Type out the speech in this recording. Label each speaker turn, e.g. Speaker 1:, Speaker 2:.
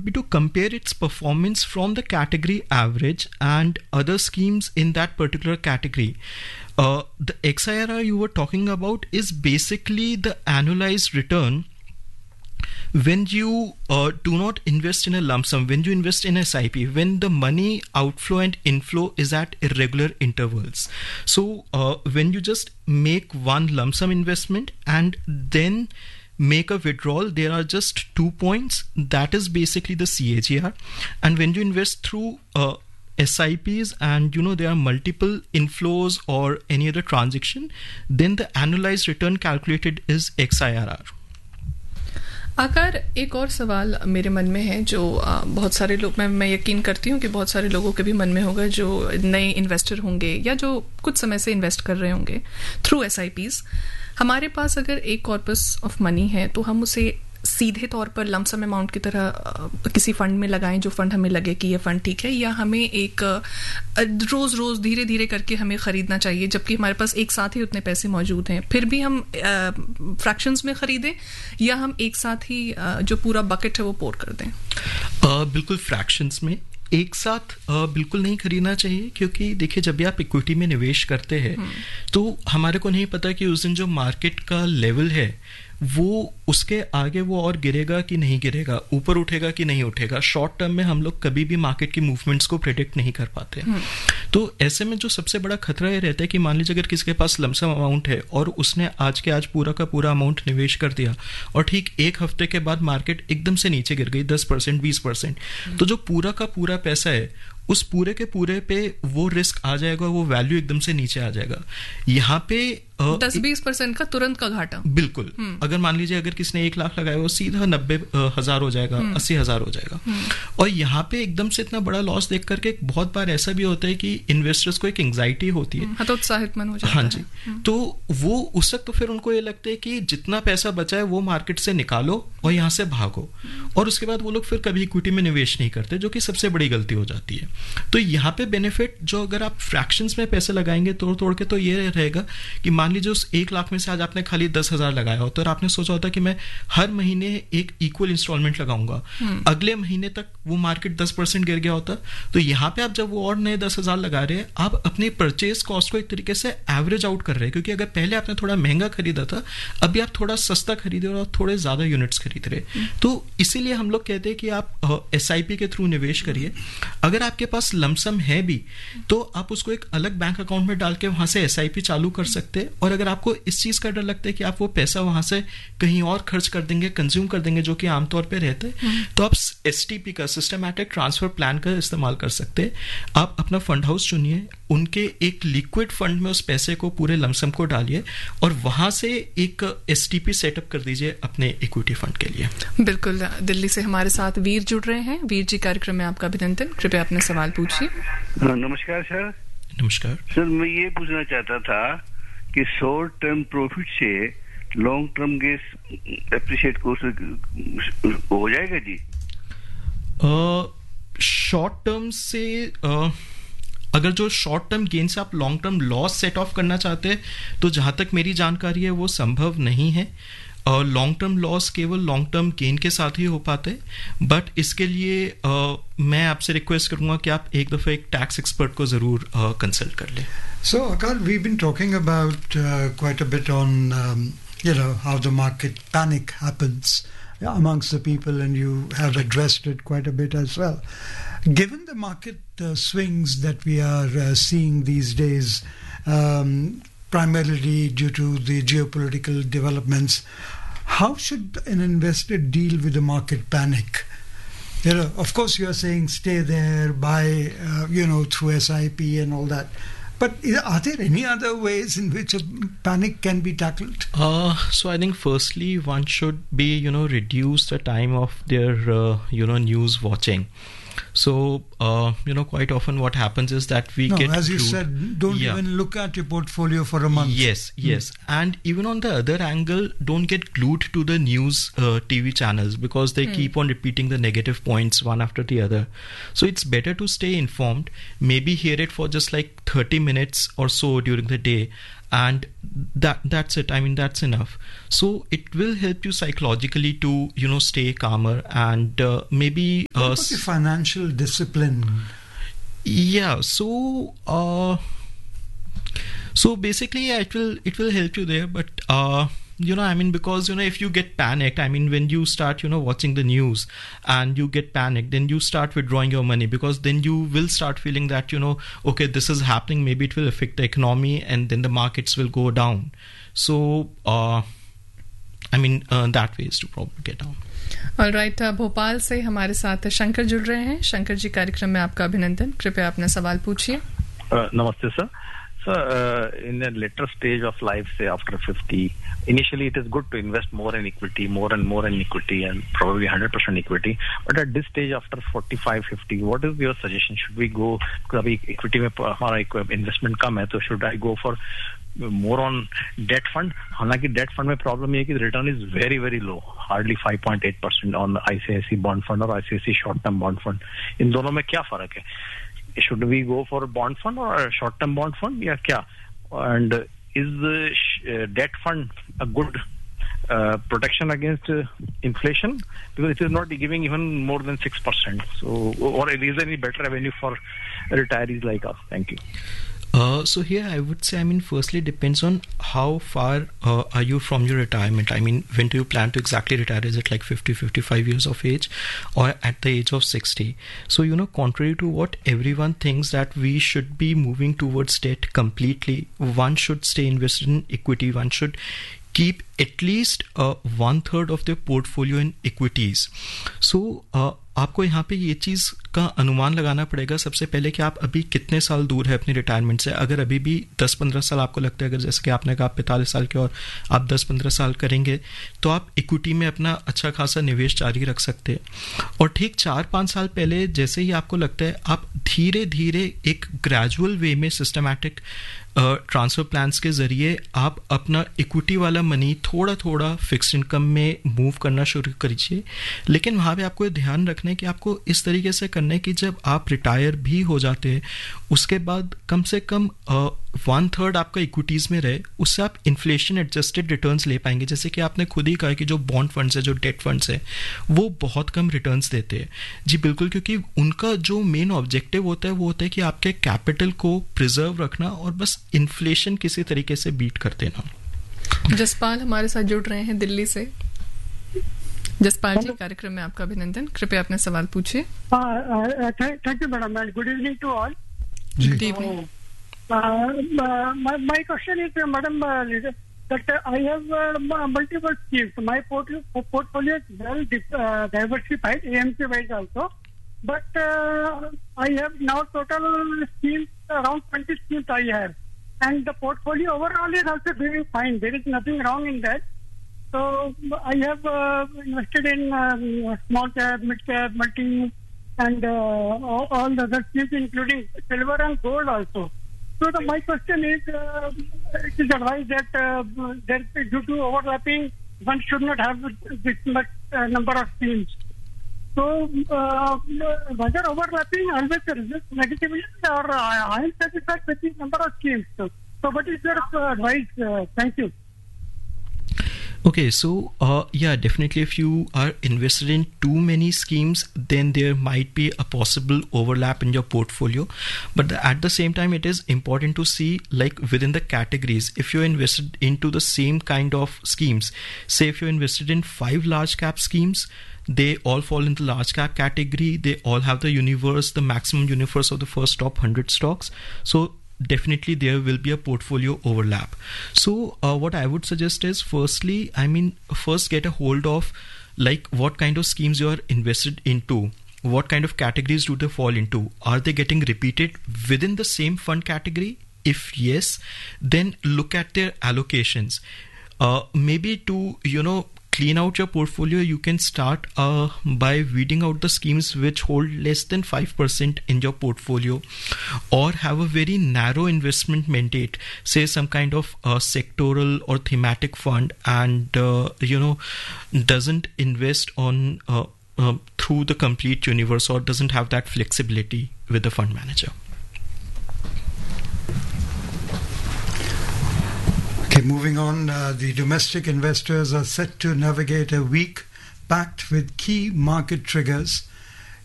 Speaker 1: be to compare its performance from the category average and other schemes in that particular category. The XIRR you were talking about is basically the annualized return when you do not invest in a lump sum, when you invest in SIP, when the money outflow and inflow is at irregular intervals. So when you just make one lump sum investment and then make a withdrawal, there are just 2 points. That is basically the CAGR. And when you invest through SIPs and there are multiple inflows or any other transaction, then the annualized return calculated is XIRR.
Speaker 2: आकार, एक और सवाल मेरे मन में है जो बहुत सारे लोग, मैं यकीन करती हूँ कि बहुत सारे लोगों के भी मन में होगा जो नए इन्वेस्टर होंगे या जो कुछ समय से इन्वेस्ट कर रहे होंगे थ्रू SIPs. हमारे पास अगर एक कॉर्पस ऑफ मनी है तो हम उसे सीधे तौर पर लमसम अमाउंट की तरह किसी फंड में लगाएं जो फंड हमें लगे कि ये फंड ठीक है, या हमें एक रोज धीरे धीरे करके हमें खरीदना चाहिए जबकि हमारे पास एक साथ ही उतने पैसे मौजूद हैं, फिर भी हम फ्रैक्शंस में खरीदें या हम एक साथ ही जो पूरा बकेट है वो पोर कर दें?
Speaker 1: बिल्कुल फ्रैक्शंस में एक साथ बिल्कुल नहीं खरीदना चाहिए, क्योंकि देखिए जब भी आप इक्विटी में निवेश करते हैं तो हमारे को नहीं पता कि उस दिन जो मार्केट का लेवल है वो उसके आगे वो और गिरेगा कि नहीं गिरेगा, ऊपर उठेगा कि नहीं उठेगा. शॉर्ट टर्म में हम लोग कभी भी मार्केट की मूवमेंट्स को प्रेडिक्ट नहीं कर पाते. तो ऐसे में जो सबसे बड़ा खतरा ये रहता है कि मान लीजिए अगर किसी के पास लमसम अमाउंट है और उसने आज के आज पूरा का पूरा अमाउंट निवेश कर दिया और ठीक एक हफ्ते के बाद मार्केट एकदम से नीचे गिर गई 10% 20%, तो जो पूरा का पूरा पैसा है उस पूरे के पूरे पे वो रिस्क आ जाएगा, वो वैल्यू एकदम से नीचे आ जाएगा. यहाँ पे
Speaker 2: 10-20% का तुरंत का घाटा.
Speaker 1: बिल्कुल. अगर मान लीजिए अगर किसने 1 लाख लगाया वो सीधा 90,000 हो जाएगा, 80,000 हो जाएगा. और यहाँ पे एकदम से इतना बड़ा लॉस देख करके बहुत बार ऐसा भी होता है कि इन्वेस्टर्स को एक एंग्जाइटी होती है,
Speaker 2: हतोत्साहित मन हो जाता है.
Speaker 1: हाँ जी. तो वो उस वक्त तो फिर उनको ये लगता है कि जितना पैसा बचा है वो मार्केट से निकालो और यहाँ से भागो, और उसके बाद वो लोग फिर कभी इक्विटी में निवेश नहीं करते, जो कि सबसे बड़ी गलती हो जाती है. तो यहाँ पे बेनिफिट जो अगर आप फ्रैक्शंस में पैसे लगाएंगे तोड़ के, तो ये रहेगा कि मान लीजिए उस 1 लाख में से आज आपने खाली 10,000 लगाया होता और आपने सोचा होता कि मैं हर महीने एक इक्वल इंस्टॉलमेंट लगाऊंगा, अगले महीने तक वो मार्केट 10% गिर गया होता. तो यहाँ पे आप जब वो और नए 10,000 लगा रहे हैं, आप अपने परचेज कॉस्ट को एक तरीके से एवरेज आउट कर रहे हैं, क्योंकि अगर पहले आपने थोड़ा महंगा खरीदा था, अभी आप थोड़ा सस्ता खरीदे और थोड़े ज्यादा यूनिट्स खरीद रहे. तो इसीलिए हम लोग कहते हैं कि आप SIP के थ्रू निवेश करिए. अगर आपके पास लमसम है भी तो आप उसको एक अलग बैंक अकाउंट में डाल के वहां से SIP चालू कर सकते हैं. और अगर आपको इस चीज का डर लगता है कि आप वो पैसा वहां से कहीं और खर्च कर देंगे, कंज्यूम कर देंगे, जो कि आमतौर पे रहता है, तो आप STP का सिस्टमैटिक ट्रांसफर प्लान का इस्तेमाल कर सकते हैं. आप अपना फंड हाउस चुनिए, उनके एक लिक्विड फंड में उस पैसे को, पूरे लमसम को डालिए और वहां से एक STP सेटअप कर दीजिए अपने इक्विटी फंड के लिए.
Speaker 2: बिल्कुल. दिल्ली से हमारे साथ वीर जुड़ रहे हैं. वीर जी, कार्यक्रम में आपका अभिनंदन. कृपया अपने सवाल पूछिए.
Speaker 3: नमस्कार सर.
Speaker 1: नमस्कार
Speaker 3: सर, मैं ये पूछना चाहता था कि शॉर्ट टर्म प्रॉफिट से लॉन्ग टर्म गेन एप्रिशिएट हो जाएगा जी?
Speaker 1: शॉर्ट टर्म से अगर जो शॉर्ट टर्म गेन से आप long term loss set of करना चाहते हैं तो जहां तक मेरी जानकारी है वो संभव नहीं है. लॉन्ग टर्म लॉस केवल लॉन्ग टर्म गेन के साथ ही हो पाते हैं. बट इसके लिए मैं आपसे रिक्वेस्ट करूंगा कि आप एक दफा एक टैक्स एक्सपर्ट को जरूर कंसल्ट कर लें.
Speaker 4: So, Akal, we've been talking about quite a bit on how the market panic happens amongst the people, and you have addressed it quite a bit as well. Given the market swings that we are seeing these days, primarily due to the geopolitical developments, how should an investor deal with the market panic? Of course, you are saying stay there, buy, through SIP and all that. But are there any other ways in which a panic can be tackled?
Speaker 1: So I think firstly, one should be, reduce the time of their, news watching. So, quite often what happens is that we get...
Speaker 4: as you said, don't even look at your portfolio for a month.
Speaker 1: Yes. And even on the other angle, don't get glued to the news TV channels because they keep on repeating the negative points one after the other. So it's better to stay informed, maybe hear it for just like 30 minutes or so during the day, and that's it. I mean, that's enough. So it will help you psychologically to stay calmer, and maybe
Speaker 4: what about the financial discipline?
Speaker 1: Yeah, so basically, yeah, it will help you there, but I mean, because if you get panicked, I mean, when you start watching the news and you get panicked, then you start withdrawing your money, because then you will start feeling that okay, this is happening, maybe it will affect the economy, and then the markets will go down. So I mean, that way is to probably get down.
Speaker 2: All right, Bhopal से हमारे साथ शंकर जुड़ रहे हैं. शंकर जी, कार्यक्रम में आपका अभिनंदन. कृपया अपना सवाल पूछिए.
Speaker 5: नमस्ते sir. In a later stage of life, say after 50, initially it is good to invest more in equity, more and equity, and probably 100% equity. But at this stage, after 45, 50, what is your suggestion? Should we go, because equity में हमारा investment कम है, तो should I go for more on debt fund? हालांकि debt fund में problem ये है कि return is very, very low, hardly 5.8% on ICICI bond fund और ICICI short term bond fund. इन दोनों में क्या फर्क है? Should we go for a bond fund or a short term bond fund? या क्या? And is the debt fund a good protection against inflation? Because it is not giving even more than 6%. So, or is there any better avenue for retirees like us? Thank you.
Speaker 1: So here I would say, I mean, firstly, it depends on how far are you from your retirement. I mean, when do you plan to exactly retire? Is it like 50, 55 years of age, or at the age of 60? So, contrary to what everyone thinks that we should be moving towards debt completely, one should stay invested in equity. One should keep at least 1/3 of their portfolio in equities. So, आपको यहाँ पे ये चीज़ का अनुमान लगाना पड़ेगा सबसे पहले कि आप अभी कितने साल दूर है अपने रिटायरमेंट से. अगर अभी भी 10-15 साल आपको लगता है, अगर जैसे कि आपने कहा 45 साल के और आप 10-15 साल करेंगे, तो आप इक्विटी में अपना अच्छा खासा निवेश जारी रख सकते हैं. और ठीक 4-5 साल पहले जैसे ही आपको लगता है, आप धीरे धीरे एक ग्रेजुअल वे में सिस्टमैटिक ट्रांसफर प्लान्स के जरिए आप अपना इक्विटी वाला मनी थोड़ा थोड़ा फिक्स्ड इनकम में मूव करना शुरू करिए. लेकिन वहाँ पे आपको ध्यान रखना है कि आपको इस तरीके से करना है कि जब आप रिटायर भी हो जाते हैं, उसके बाद कम से कम 1/3 आपका इक्विटीज में रहे. उससे आप इन्फ्लेशन एडजस्टेड रिटर्न्स ले पाएंगे. जैसे कि आपने खुद ही कहा कि जो बॉन्ड फंड्स है, जो डेट फंड्स है, वो बहुत कम रिटर्न्स देते हैं. जी बिल्कुल, क्योंकि उनका जो मेन ऑब्जेक्टिव होता है वो होता है कि आपके कैपिटल को प्रिजर्व रखना और बस इन्फ्लेशन किसी तरीके से बीट कर देना.
Speaker 2: जसपाल हमारे साथ जुड़ रहे हैं दिल्ली से. जसपाल जी, कार्यक्रम में आपका अभिनंदन. कृपया अपना सवाल पूछिए.
Speaker 6: Thank you madam, and good evening to all.
Speaker 2: Good evening.
Speaker 6: My question is, madam, that I have multiple schemes. My portfolio is well diversified, AMC wise also. But I have now total schemes, around 20 schemes I have. And the portfolio overall is also doing fine. There is nothing wrong in that. So I have invested in small cap, mid cap, multi, and all the other schemes, including silver and gold also. So my question is, it is advised that due to overlapping, one should not have this much number of schemes. So whether overlapping always results negatively, or I am satisfied with the number of schemes. So what is your advice? Thank you.
Speaker 1: Okay, so yeah, definitely if you are invested in too many schemes, then there might be a possible overlap in your portfolio. But at the same time, it is important to see, like, within the categories, if you're invested into the same kind of schemes, say if you're invested in 5 large cap schemes, they all fall in the large cap category. They all have the maximum universe of the first top 100 stocks. So definitely there will be a portfolio overlap. So what I would suggest is, firstly, first get a hold of, like, what kind of schemes you are invested into. What kind of categories do they fall into? Are they getting repeated within the same fund category? If yes, then look at their allocations. Maybe to, clean out your portfolio, you can start by weeding out the schemes which hold less than 5% in your portfolio, or have a very narrow investment mandate, say some kind of sectoral or thematic fund, and doesn't invest on through the complete universe, or doesn't have that flexibility with the fund manager.
Speaker 4: Okay, moving on, the domestic investors are set to navigate a week packed with key market triggers